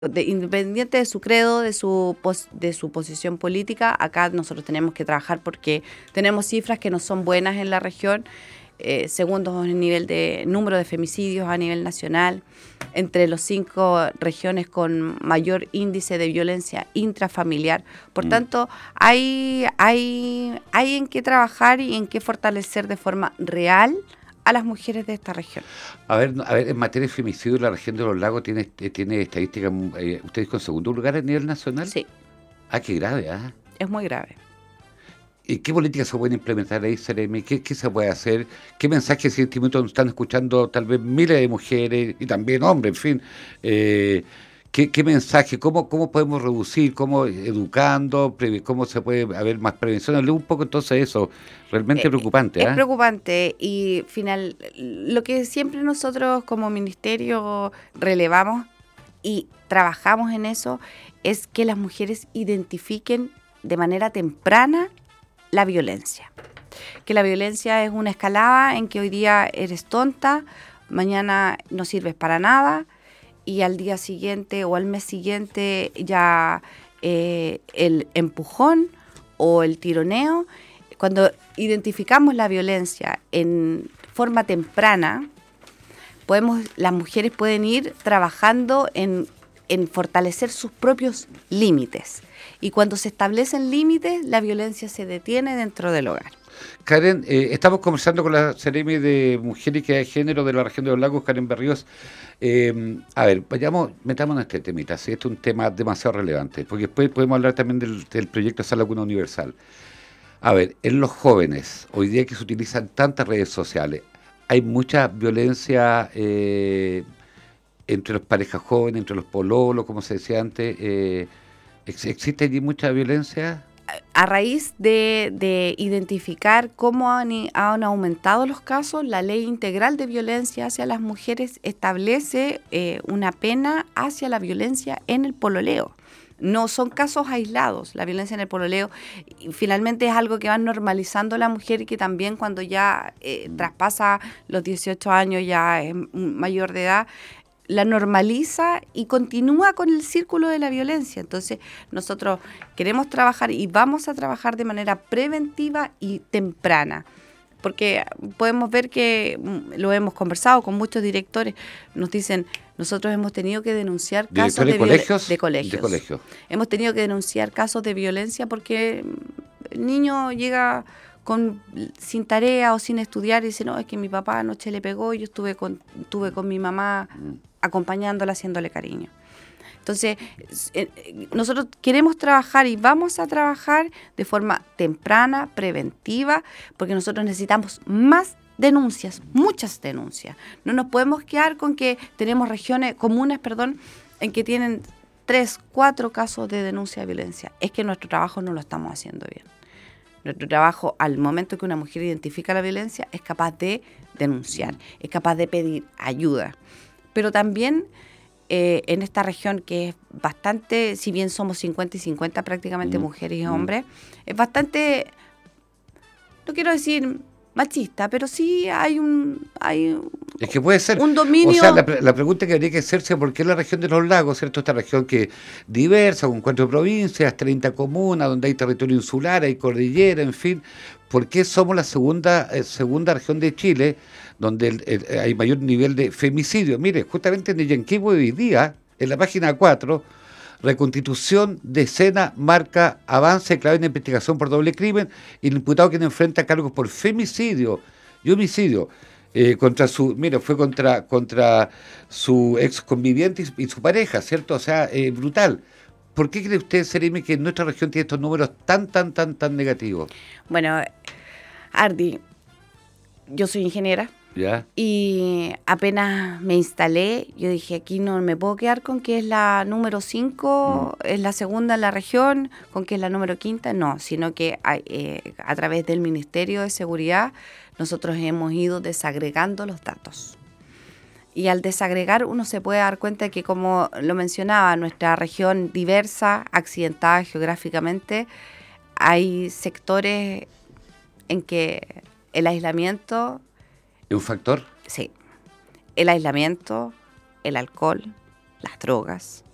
independiente de su credo, de su posición política, acá nosotros tenemos que trabajar porque tenemos cifras que no son buenas en la región, segundos en nivel de número de femicidios a nivel nacional, entre los 5 regiones con mayor índice de violencia intrafamiliar. Por tanto, hay en qué trabajar y en qué fortalecer de forma real a las mujeres de esta región. A ver, en materia de femicidio, la región de los lagos tiene estadísticas, ¿ustedes con segundo lugar a nivel nacional? Sí, Ah, qué grave, ¿ah? es muy grave. ¿Y qué políticas se pueden implementar ahí, Seremi? ¿Qué se puede hacer? ¿Qué mensajes y sentimientos están escuchando tal vez miles de mujeres y también hombres, en fin? ¿Qué mensaje? ¿Cómo podemos reducir? ¿Cómo educando? ¿Cómo se puede haber más prevención? Hablé un poco entonces de eso. Realmente preocupante, Es ¿ah? preocupante y lo que siempre nosotros como ministerio relevamos y trabajamos en eso es que las mujeres identifiquen de manera temprana la violencia. Que la violencia es una escalada en que hoy día eres tonta, mañana no sirves para nada y al día siguiente o al mes siguiente ya el empujón o el tironeo. Cuando identificamos la violencia en forma temprana, las mujeres pueden ir trabajando en fortalecer sus propios límites. Y cuando se establecen límites, la violencia se detiene dentro del hogar. Karen, estamos conversando con la Seremi de Mujer y Equidad de Género de la región de los lagos, Karen Berríos. A ver, metámonos en este temita, ¿sí? Este es un tema demasiado relevante, porque después podemos hablar también del proyecto Sala Cuna Universal. A ver, en los jóvenes, hoy día que se utilizan tantas redes sociales, hay mucha violencia entre las parejas jóvenes, entre los pololos, como se decía antes. ¿Existe allí mucha violencia? A raíz de identificar cómo han aumentado los casos, la Ley Integral de Violencia hacia las Mujeres establece una pena hacia la violencia en el pololeo. No son casos aislados, la violencia en el pololeo finalmente es algo que va normalizando la mujer y que también cuando ya traspasa los 18 años, ya es mayor de edad, la normaliza y continúa con el círculo de la violencia. Entonces, nosotros queremos trabajar y vamos a trabajar de manera preventiva y temprana. Porque podemos ver que lo hemos conversado con muchos directores, nos dicen, nosotros hemos tenido que denunciar casos de colegios? De colegios. Hemos tenido que denunciar casos de violencia porque el niño llega sin tarea o sin estudiar y dice, no, es que mi papá anoche le pegó y yo estuve con mi mamá acompañándola, haciéndole cariño. Entonces, nosotros queremos trabajar y vamos a trabajar de forma temprana, preventiva, porque nosotros necesitamos más denuncias, muchas denuncias. No nos podemos quedar con que tenemos comunes, en que tienen 3, 4 casos de denuncia de violencia. Es que nuestro trabajo no lo estamos haciendo bien. Nuestro trabajo, al momento que una mujer identifica la violencia, es capaz de denunciar, es capaz de pedir ayuda. Pero también en esta región que es bastante, si bien somos 50 y 50 prácticamente mujeres y hombres, es bastante, no quiero decir machista, pero sí es que puede ser un dominio. O sea, la pregunta que habría que hacerse, ¿por qué la región de los lagos, cierto? Esta región que es diversa, con 4 provincias, 30 comunas, donde hay territorio insular, hay cordillera, en fin, ¿por qué somos la segunda región de Chile donde hay mayor nivel de femicidio? Mire, justamente en Yanquihue hoy día, en la página 4, reconstitución de escena marca avance clave en la investigación por doble crimen y el imputado quien enfrenta cargos por femicidio y homicidio fue contra su ex conviviente y su pareja, ¿cierto? O sea, brutal. ¿Por qué cree usted, Seremi, que nuestra región tiene estos números tan negativos? Bueno, Ardi, yo soy ingeniera. ¿Ya? Y apenas me instalé, yo dije, aquí no me puedo quedar con que es la número 5, es la segunda en la región, con que es la número 5, no, sino que a través del Ministerio de Seguridad nosotros hemos ido desagregando los datos. Y al desagregar uno se puede dar cuenta de que, como lo mencionaba, nuestra región diversa, accidentada geográficamente, hay sectores en que el aislamiento... ¿Es un factor? Sí. El aislamiento, el alcohol, las drogas,